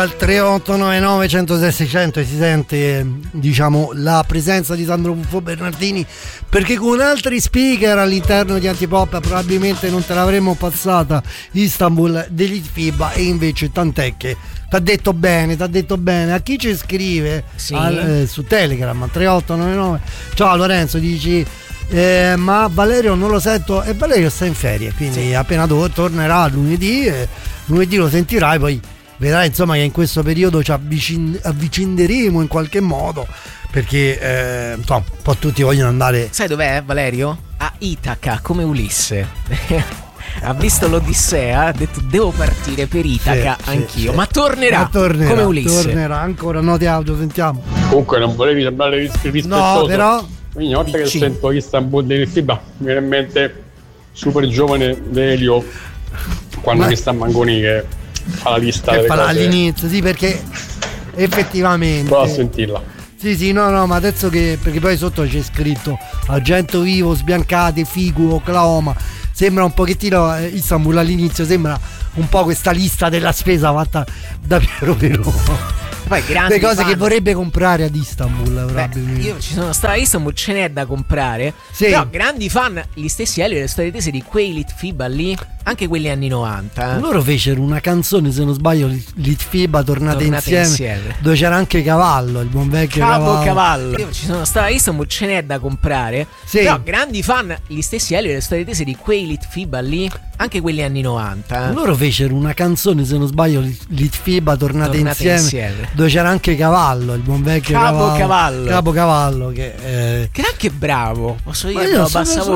Al 3899 106 600 si sente, diciamo, la presenza di Sandro Buffo Bernardini, perché con altri speaker all'interno di Antipop probabilmente non te l'avremmo passata Istanbul degli Litfiba, e invece tant'è che t'ha detto bene. A chi ci scrive sì. Su Telegram 3899, ciao Lorenzo, dici ma Valerio non lo sento, e Valerio sta in ferie, quindi sì, appena tornerà lunedì, lunedì lo sentirai, poi vedrai insomma che in questo periodo ci avvicineremo in qualche modo, perché insomma, un po' tutti vogliono andare. Sai dov'è Valerio? A Itaca, come Ulisse. Ha visto l'Odissea, ha detto devo partire per Itaca, sì, anch'io, sì. Ma tornerà come Ulisse. Tornerà ancora, note audio, sentiamo. Comunque non volevi sembrare rispettoso. No, però ogni volta che sento Istanbul dei Litfiba mi viene in mente super giovane Delio quando mi sta a Mangoni che fa la lista delle cose all'inizio, sì, perché effettivamente prova a sentirla. Sì, no, ma adesso che, perché poi sotto c'è scritto Argento Vivo, Sbiancate, Figu, Oklahoma, sembra un pochettino Istanbul all'inizio, sembra un po' questa lista della spesa fatta da Piero Però. Poi le cose che vorrebbe comprare ad Istanbul. Beh, io ci sono stato a Istanbul, ce n'è da comprare, sì. Però grandi fan, gli stessi Elio e le storie tese di quei Litfiba lì, anche quelli anni 90. Loro fecero una canzone, se non sbaglio, Litfiba tornate insieme, dove c'era anche Cavallo, il buon vecchio Cavallo. Io ci sono stato a Istanbul, ce n'è da comprare, sì. Però grandi fan, gli stessi Elio e le storie tese di quei Litfiba lì, anche quelli anni 90. Loro fecero una canzone, se non sbaglio, Litfiba tornate insieme, dove c'era anche Cavallo, il buon vecchio Capo Cavallo, che era anche bravo, posso dire,